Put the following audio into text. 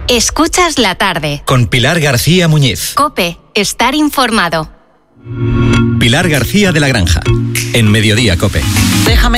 Escuchas la tarde. Con Pilar García Muñiz. COPE. Estar informado. Pilar García de la Granja. En Mediodía COPE. Déjame